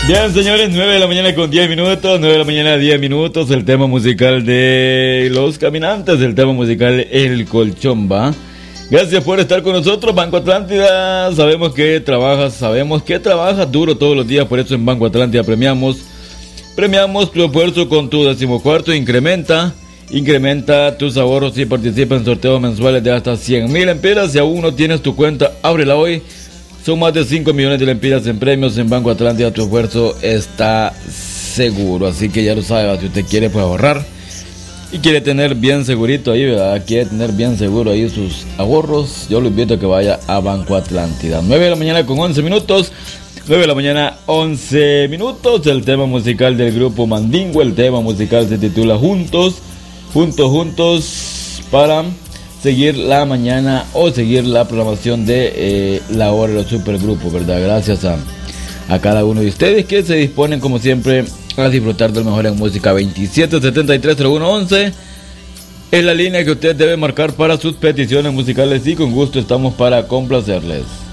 Bien, señores, 9 de la mañana con 10 minutos, 9 de la mañana 10 minutos, el tema musical de Los Caminantes, el tema musical El Colchón, ¿va? Gracias por estar con nosotros, Banco Atlántida. Sabemos que trabajas duro todos los días, por eso en Banco Atlántida premiamos tu esfuerzo con tu 14º. Incrementa tus ahorros y participa en sorteos mensuales de hasta 100,000 lempiras. Si aún no tienes tu cuenta, ábrela hoy. Son más de 5 millones de lempiras en premios en Banco Atlántida. Tu esfuerzo está seguro. Así que ya lo sabes, si usted quiere pues ahorrar y quiere tener bien segurito ahí, ¿verdad? Quiere tener bien seguro ahí sus ahorros, yo lo invito a que vaya a Banco Atlántida. 9 de la mañana con 11 minutos. 9 de la mañana 11 minutos. El tema musical del grupo Mandingo. El tema musical se titula Juntos, para seguir la mañana o seguir la programación de la hora de los supergrupos, ¿verdad? Gracias a cada uno de ustedes que se disponen como siempre a disfrutar del mejor en música. 27730111 es la línea que usted debe marcar para sus peticiones musicales y con gusto estamos para complacerles.